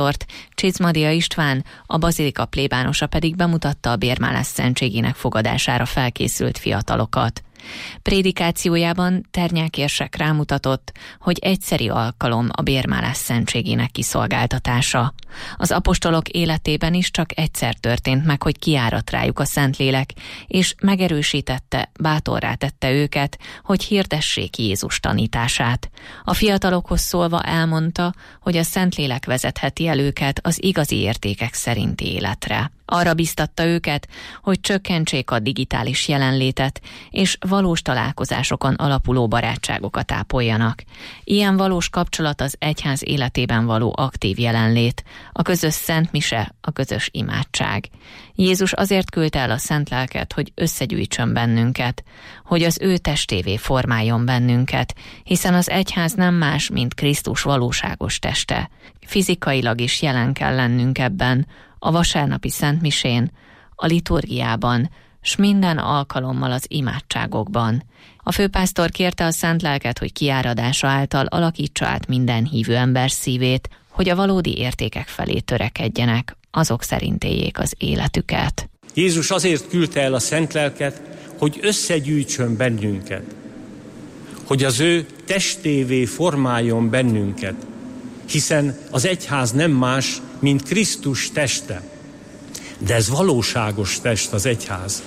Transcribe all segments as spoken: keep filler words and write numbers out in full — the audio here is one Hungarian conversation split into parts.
főpásztort, Csizmadia István, a bazilika plébánosa pedig bemutatta a bérmálás szentségének fogadására felkészült fiatalokat. Prédikációjában Ternyák érsek rámutatott, hogy egyszeri alkalom a bérmálás szentségének kiszolgáltatása. Az apostolok életében is csak egyszer történt meg, hogy kiáradt rájuk a Szentlélek, és megerősítette, bátorrá tette őket, hogy hirdessék Jézus tanítását. A fiatalokhoz szólva elmondta, hogy a Szentlélek vezetheti el őket az igazi értékek szerinti életre. Arra biztatta őket, hogy csökkentsék a digitális jelenlétet, és valós találkozásokon alapuló barátságokat ápoljanak. Ilyen valós kapcsolat az egyház életében való aktív jelenlét, a közös szentmise, a közös imádság. Jézus azért küldte el a Szent Lelket, hogy összegyűjtsön bennünket, hogy az ő testévé formáljon bennünket, hiszen az egyház nem más, mint Krisztus valóságos teste. Fizikailag is jelen kell lennünk ebben, a vasárnapi szentmisén, a liturgiában, s minden alkalommal az imádságokban. A főpásztor kérte a Szent Lelket, hogy kiáradása által alakítsa át minden hívő ember szívét, hogy a valódi értékek felé törekedjenek, azok szerint éljék az életüket. Jézus azért küldte el a Szent Lelket, hogy összegyűjtsön bennünket, hogy az ő testévé formáljon bennünket, hiszen az egyház nem más, mint Krisztus teste. De ez valóságos test, az egyház.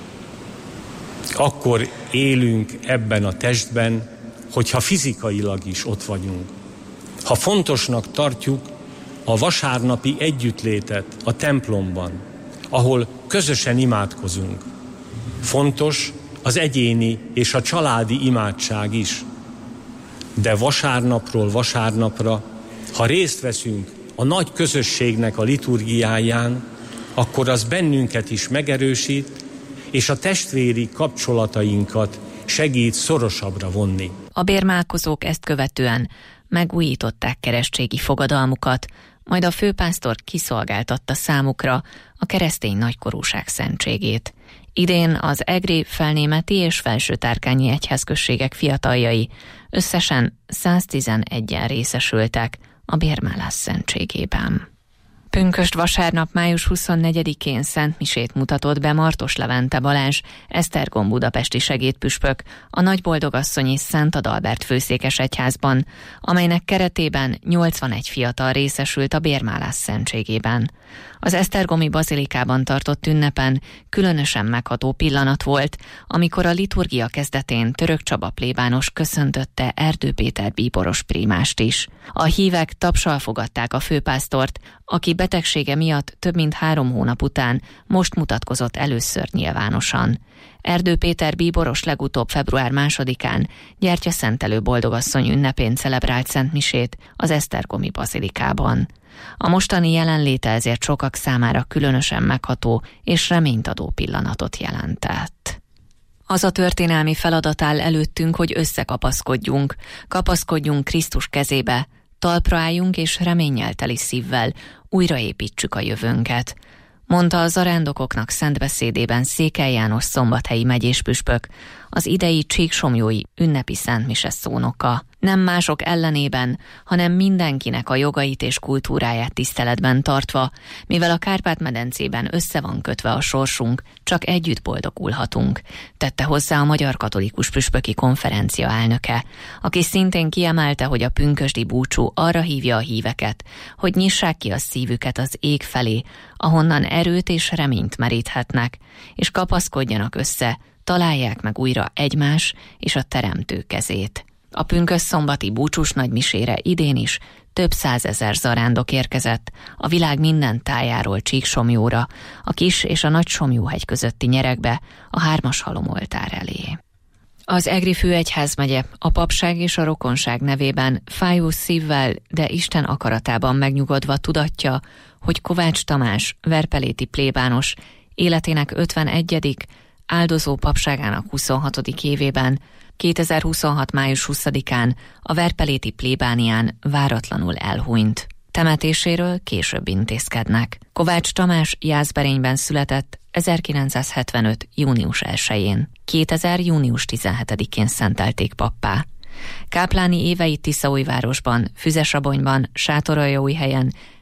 Akkor élünk ebben a testben, hogyha fizikailag is ott vagyunk. Ha fontosnak tartjuk a vasárnapi együttlétet a templomban, ahol közösen imádkozunk. Fontos az egyéni és a családi imádság is. De vasárnapról vasárnapra, ha részt veszünk a nagy közösségnek a liturgiáján, akkor az bennünket is megerősít, és a testvéri kapcsolatainkat segít szorosabbra vonni. A bérmálkozók ezt követően megújították keresztségi fogadalmukat, majd a főpásztor kiszolgáltatta számukra a keresztény nagykorúság szentségét. Idén az egri, felnémeti és felsőtárkányi egyházközségek fiataljai összesen száztizenegyen részesültek a bérmálás szentségében. Pünkösd vasárnap május huszonnegyedikén szentmisét mutatott be Martos Levente Balázs, Esztergom budapesti segédpüspök a Nagyboldogasszony és Szent Adalbert főszékes egyházban, amelynek keretében nyolcvanegy fiatal részesült a bérmálás szentségében. Az esztergomi bazilikában tartott ünnepen különösen megható pillanat volt, amikor a liturgia kezdetén Török Csaba plébános köszöntötte Erdő Péter bíboros prímást is. A hívek tapssal fogadták a főpásztort, aki betegsége miatt több mint három hónap után most mutatkozott először nyilvánosan. Erdő Péter bíboros legutóbb február másodikán Gyertyaszentelő Boldogasszony ünnepén celebrált szentmisét az esztergomi bazilikában. A mostani jelenléte ezért sokak számára különösen megható és reményt adó pillanatot jelentett. Az a történelmi feladat áll előttünk, hogy összekapaszkodjunk, kapaszkodjunk Krisztus kezébe, talpra álljunk és reménnyel teli szívvel újraépítsük a jövőnket, mondta a zarándokoknak szent beszédében Székely János szombathelyi megyéspüspök, az idei csíksomlyói ünnepi szentmise szónoka. Nem mások ellenében, hanem mindenkinek a jogait és kultúráját tiszteletben tartva, mivel a Kárpát-medencében össze van kötve a sorsunk, csak együtt boldogulhatunk, tette hozzá a Magyar Katolikus Püspöki Konferencia elnöke, aki szintén kiemelte, hogy a pünkösdi búcsú arra hívja a híveket, hogy nyissák ki a szívüket az ég felé, ahonnan erőt és reményt meríthetnek, és kapaszkodjanak össze, találják meg újra egymás és a Teremtő kezét. A pünkösszombati búcsús nagymisére idén is több százezer zarándok érkezett a világ minden tájáról Csíksomlyóra, a Kis- és a Nagy-Somlyóhegy közötti nyeregbe, a Hármas halomoltár elé. Az egri főegyházmegye a papság és a rokonság nevében fájó szívvel, de Isten akaratában megnyugodva tudatja, hogy Kovács Tamás, verpeléti plébános életének ötvenegyedik áldozó papságának huszonhatodik évében, kétezer-huszonhat május huszadikán a verpeléti plébánián váratlanul elhunyt. Temetéséről később intézkednek. Kovács Tamás Jászberényben született ezerkilencszázhetvenöt június elsején. kétezer június tizenhetedikén szentelték pappá. Kápláni éveit Tiszaújvárosban, Füzesabonyban, Sátoraljaújhelyen